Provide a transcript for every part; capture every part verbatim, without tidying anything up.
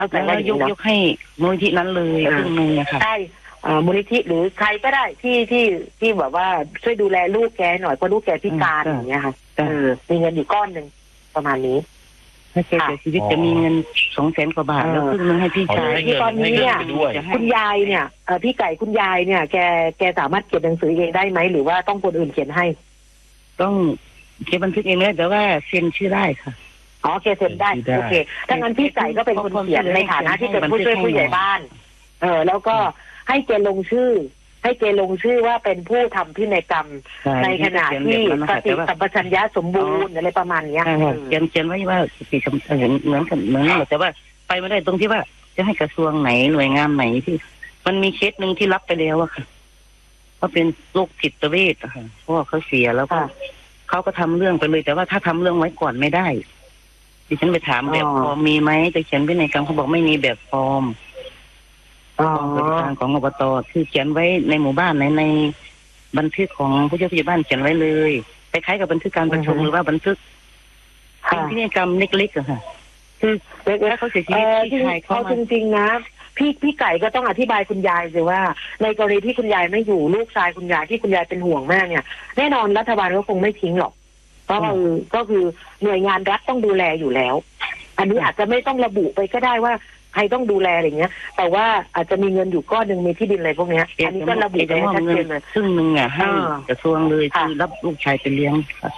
เข้าใจแล้วว่ายกยกให้มูลนิธินั้นเลยครึ่งนึงนะคะใช่มูลนิธิหรือใครก็ได้ที่ที่ที่แบบว่าช่วยดูแลลูกแกหน่อยเพราะลูกแกพิการอย่างเงี้ยค่ะเออมีเงินอยู่ก้อนหนึ่งประมาณนี้ถ้าแกเสียชีวิตจะมีเงินสองแสนกว่าบาทแล้วครึ่งนึงให้พี่ชายที่ตอนนี้เนี่ยคุณยายเนี่ยพี่ไก่คุณยายเนี่ยแกแกสามารถเขียนหนังสือเองได้ไหมหรือว่าต้องคนอื่นเขียนให้ต้องเขียนบันทึกเองเลยแต่ว่าเซ็นชื่อได้ค่ะอ๋อแกเซ็นได้โอเคถ้างั้นพี่ไก่ก็เป็นคนเขียนในฐานะที่เป็นผู้ช่วยผู้ใหญ่บ้านเออแล้วก็ให้แกลงชื่อให้แกลงชื่อว่าเป็นผู้ทำพินัยกรรมในขณะที่สติสัมปชัญญะสมบูรณ์อะไรประมาณนี้เขียนเขียนไว้ว่าสติสัมปชัญญะเหมือนกันเหมือนแต่ว่าไปไม่ได้ตรงที่ว่าจะให้กระทรวงไหนหน่วยงานไหนที่มันมีเคสหนึ่งที่รับไปแล้วอะค่ะเขาเป็นโรคจิตเวชอะค่ะเพราะเขาเสียแล้วก็เขาก็ทำเรื่องไปเลยแต่ว่าถ้าทำเรื่องไว้ก่อนไม่ได้ดิฉันไปถามแบบฟอร์มมีไหมจะเขียนพินัยกรรมเขาบอกไม่มีแบบฟอร์มกองบริการของอบตคือเขียนไว้ในหมู่บ้านในในบันทึกของผู้ช่วยผู้ใหญ่บ้านเขียนไว้เลยคล้ายๆกับบันทึกการประชุมหรือว่าบันทึกเป็นพินัยกรรมเล็กๆอะค่ะคือถ้าเขาเสียชีวิตพี่ชายเขาจริงๆนะพี่พี่ไก่ก็ต้องอธิบายคุณยายสิว่าในกรณีที่คุณยายไม่อยู่ลูกชายคุณยายที่คุณยายเป็นห่วงแม่เนี่ยแน่นอนรัฐบาลก็คงไม่ทิ้งหรอกเพราะคือก็คือหน่วยงานรัฐต้องดูแลอยู่แล้วอันนี้อาจจะไม่ต้องระบุไปก็ได้ว่าใครต้องดูแลอะไรเงี้ยแต่ว่าอาจจะมีเงินอยู่ก้อนหนึ่งมีที่ดินอะไรพวกนี้อันนี้ก็ระบุไว้ชัดเจนเลยซึ่งหนึ่งอ่ะให้กระทรวงเลยที่รับลูกชายไปเลี้ยงค่ะ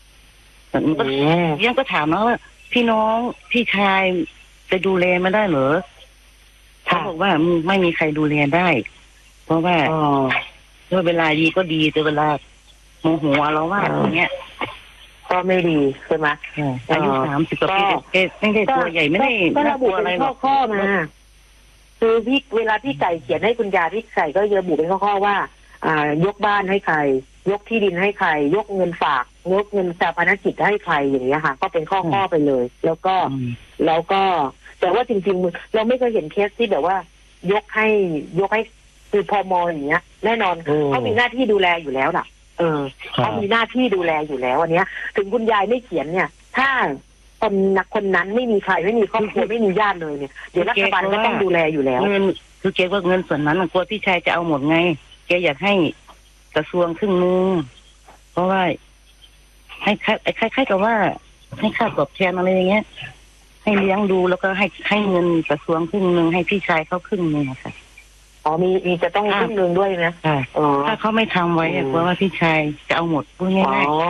ยังก็ถามนะว่าพี่น้องพี่ชายจะดูแลไม่ได้เหรอเขาบอกว่าไม่มีใครดูแลได้เพราะว่าเวลาดีก็ดีแต่เวลาโมโหเราว่าอย่างเงี้ยก็ไม่ดีใช่ไหมอายุสามสิบกว่าปีไม่ได้ตัวใหญ่ไม่ได้ก็ระบุเป็นข้อข้อมาคือพี่เวลาพี่ไก่เขียนให้คุณยายพี่ไก่ก็ระบุเป็นข้อข้อว่า อ่ายกบ้านให้ใครยกที่ดินให้ใครยกเงินฝากยกเงินชาปนกิจให้ใครอย่างเงี้ยค่ะก็เป็นข้อข้อไปเลย แล้วก็แล้วก็แต่ว่าจริงๆเราไม่เคยเห็นเคสที่แบบว่ายกให้ยกให้คือพมอย่างเงี้ยแน่นอนเขามีหน้าที่ดูแลอยู่แล้วล่ะเออเขามีหน้าที่ดูแลอยู่แล้วอันเนี้ยถึงคุณยายไม่เขียนเนี่ยถ้าคนนักคนนั้นไม่มีใครไม่มีครอบครัวไม่มีญาติเลยเนี่ยเดี๋ยวรัฐบาลก็ต้องดูแลอยู่แล้วเงินคือเกว่าเงินส่วนนั้นกลัวพี่ชายจะเอาหมดไงแกอยากให้กระทรวงครึ่งนึงเพราะว่าให้คล้ายๆกับว่าให้ค่าตอบแทนอะไรอย่างเงี้ยให้เลี้ยงดูแล้วก็ให้ให้เงินกระทรวงครึ่งนึงให้พี่ชายเขาครึ่งนึงค่ะอ๋อมีมีจะต้องครึ่งนึงด้วยนะอ๋อถ้าเขาไม่ทำไว้กลัวว่าพี่ชายจะเอาหมดพูดง่ายๆอ๋อ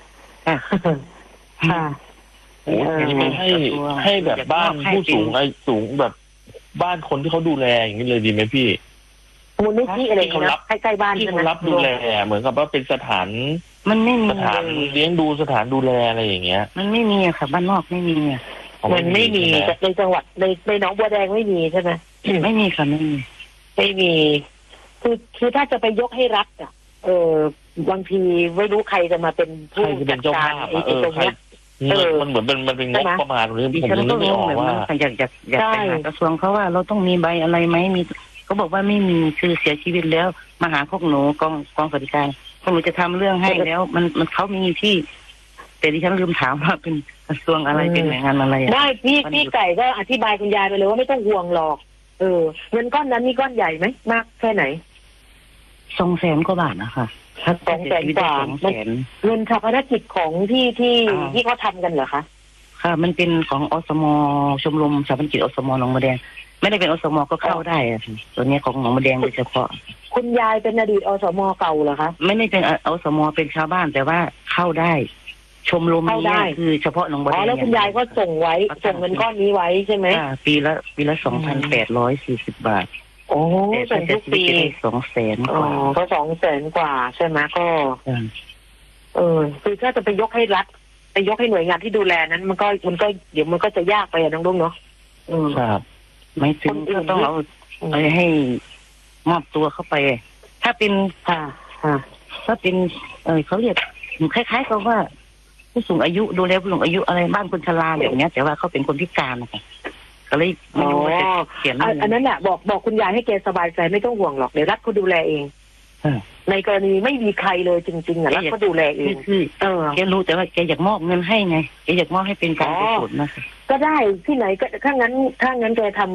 ค่ะให้ให้แบบบ้านผู้สูงอายุสูงแบบบ้านคนที่เขาดูแลอย่างนี้เลยดีไหมพี่มูลนิธิอะไรเขารับใกล้ๆบ้านที่เขารับดูแลเหมือนกับว่าเป็นสถานมันไม่มีสถานเลี้ยงดูสถานดูแลอะไรอย่างเงี้ยมันไม่มีค่ะบ้านนอกไม่มีมันไม่มีในจังหวัดในในหนองบัวแดงไม่มีใช่ไหมไม่มีค่ะไม่มีไม่มีคือคือถ้าจะไปยกให้รัฐอ่ะเออบางทีไม่รู้ใครจะมาเป็นผู้จัดการไอ้ตรงเนี้ยมันเหมือนมันมันเป็นงบประมาณหรือผมนึกไม่ออกว่าอยากอยากอยากไปหากระทรวงเขาว่าเราต้องมีใบอะไรไหมมีเขาบอกว่าไม่มีคือเสียชีวิตแล้วมาหาพวกหนูกองกองสวัสดิการพวกหนูจะทำเรื่องให้แล้วมันมันเขามีที่แต่ดิฉันลืมถามว่าเป็นกระทรวงอะไรเป็นหน่วยงานอะไรได้พี่พี่ไก่ก็อธิบายคุณยายไปเลยว่าไม่ต้องห่วงหรอกเออเงินก้อนนั้นนี่ก้อนใหญ่ไหมมากแค่ไหนสองแสนกว่าบาทนะคะสองแสนกว่าเงินชาปนกิจของที่ที่ที่เขาทำกันเหรอคะค่ะมันเป็นของอสมชมรมชาปนกิจอสมหนองบัวแดงไม่ได้เป็นอสมก็เข้าได้อะตัวนี้ของหนองบัวแดงโดยเฉพาะคุณยายเป็นอดีตอสมเก่าเหรอคะไม่ได้เป็นอสมเป็นชาวบ้านแต่ว่าเข้าได้ชมรมนี้คือเฉพาะหนองบัวแดงอ๋อแล้วคุณยายก็ส่งไว้ส่งเงินก้อนนี้ไว้ใช่ไหมปีละปีละสองพันแปดร้อยสี่สิบบาทโอ้ส่งทุกปีสองแสนกว่าก็สองแสนกว่าใช่ไหมก็เออคือถ้าจะไปยกให้รัฐไปยกให้หน่วยงานที่ดูแลนั้นมันก็มันก็เดี๋ยวมันก็จะยากไปอะน้องลุงเนาะครับไม่ถึงก็ต้องเอาไปให้มอบตัวเข้าไปถ้าเป็นค่ะถ้าเป็นเออเขาเรียกคล้ายๆกับว่าผู้สูงอายุดูแลผู้สูงอายุอะไรบ้านคนชราแบบนี้แต่ว่าเขาเป็นคนพิการนะคะก็เลยไม่รู้ว่าจะเขียนอันนั้นแหละบอกบอกคุณยายให้แกสบายใจไม่ต้องห่วงหรอกเดี๋ยวรัฐเขาดูแลเองอ่าในกรณีไม่มีใครเลยจริงๆอ่ะแล้วก็ดูแลเอคือง คือเออแกรู้แต่ว่าแกอยากมอบเงินให้ไงแกอยากมอบให้เป็นการกุศลนะคะก็ได้ที่ไหนก็ถ้างั้นถ้างั้นแกทำ